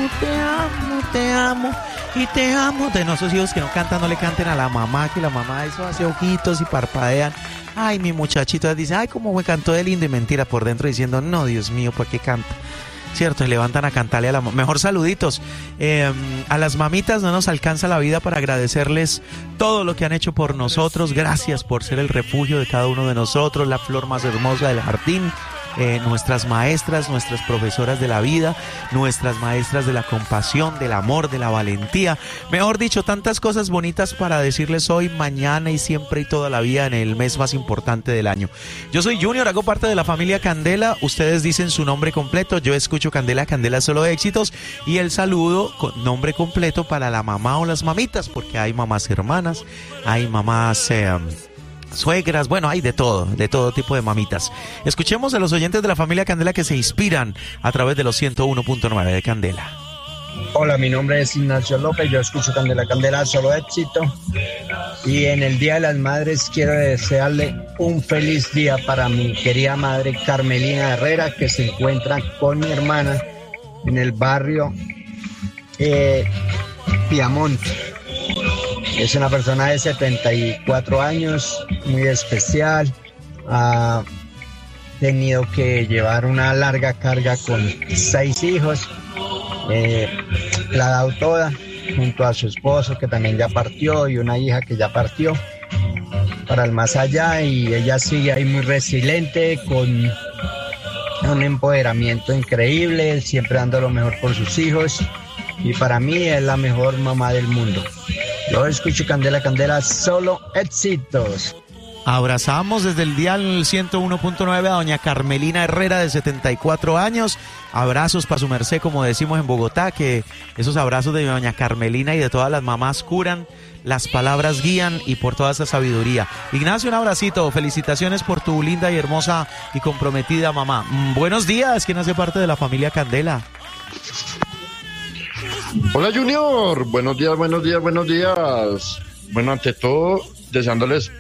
te amo y te amo. De no, esos hijos que no cantan, no le canten a la mamá, que la mamá eso hace ojitos y parpadean. Ay, mi muchachito dice, ay, cómo me cantó de lindo, y mentira por dentro diciendo, no, Dios mío, ¿por qué canta? Cierto, se levantan a cantarle a la mejor saluditos. A las mamitas no nos alcanza la vida para agradecerles todo lo que han hecho por nosotros. Gracias por ser el refugio de cada uno de nosotros, la flor más hermosa del jardín. Nuestras maestras, nuestras profesoras de la vida, nuestras maestras de la compasión, del amor, de la valentía. Mejor dicho, tantas cosas bonitas para decirles hoy, mañana y siempre y toda la vida en el mes más importante del año. Yo soy Junior, hago parte de la familia Candela. Ustedes dicen su nombre completo, yo escucho Candela, Candela solo éxitos. Y el saludo con nombre completo para la mamá o las mamitas, porque hay mamás hermanas, hay mamás... suegras, bueno, hay de todo tipo de mamitas. Escuchemos a los oyentes de la familia Candela que se inspiran a través de los 101.9 de Candela. Hola, mi nombre es Ignacio López, yo escucho Candela, Candela, solo éxito. Y en el Día de las Madres quiero desearle un feliz día para mi querida madre Carmelina Herrera, que se encuentra con mi hermana en el barrio Piamonte. Es una persona de 74 años, muy especial. Ha tenido que llevar una larga carga con 6 hijos. La ha dado toda, junto a su esposo, que también ya partió, y una hija que ya partió para el más allá. Y ella sigue ahí muy resiliente, con un empoderamiento increíble, siempre dando lo mejor por sus hijos. Y para mí es la mejor mamá del mundo. Yo escucho Candela, Candela, solo éxitos. Abrazamos desde el dial 101.9 a doña Carmelina Herrera, de 74 años. Abrazos para su merced, como decimos en Bogotá, que esos abrazos de doña Carmelina y de todas las mamás curan, las palabras guían, y por toda esa sabiduría. Ignacio, un abracito, felicitaciones por tu linda y hermosa y comprometida mamá. Buenos días, ¿quién hace parte de la familia Candela? Hola Junior, buenos días. Bueno, ante todo, deseándoles